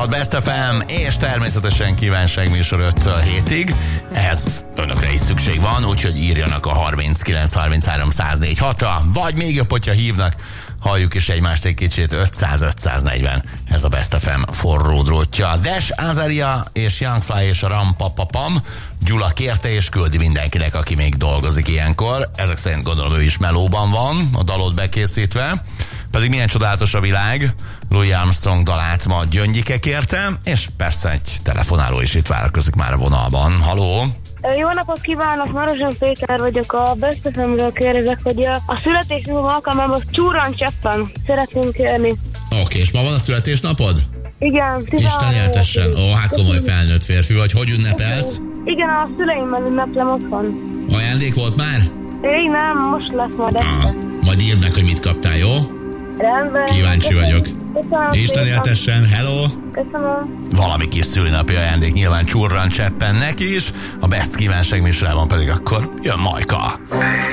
a Best FM, és természetesen kívánságműsor 5-től 7-ig. Ez önökre is szükség van, úgyhogy írjanak a 39 33 104 6-ra, vagy még jobb, hogyha hívnak, halljuk is egymást egy kicsit, 500-540. Ez a Best FM forró drótja. Dash, Azaria és Youngfly és a Rampapapam. Gyula kérte és küldi mindenkinek, aki még dolgozik ilyenkor. Ezek szerint gondolom ő is melóban van, a dalot bekészítve. Pedig milyen csodálatos a világ. Louis Armstrong dalát ma Gyöngyike kérte, és persze egy telefonáló is itt várakozik már a vonalban. Haló! Jó napot kívánok, Marozsan Péter vagyok, a Best FM-ről kérdezek, hogy a születésnapom alkalmában Csúran Cseppen szeretném kérni. Oké, és ma van a születésnapod? Igen. Isten éltessen. Ó, hát komoly felnőtt férfi vagy. Hogy ünnepelsz? Igen, a szüleimmel ünneplem otthon. Ajándék volt már? Én nem, most lesz majd este. Majd írd meg, hogy mit kaptál, jó? Rendben. Kíváncsi vagyok. Köszönöm. Isten éltessen, hello! Köszönöm. Valami kis szülinapi ajándék nyilván Csúrran Cseppennek is, a Best kívánság műsorában pedig akkor jön Majka.